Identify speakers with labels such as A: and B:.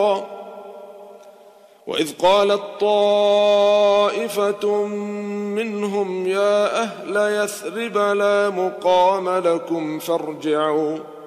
A: وإذ قالت طائفة منهم يا أهل يثرب لا مقام لكم فارجعوا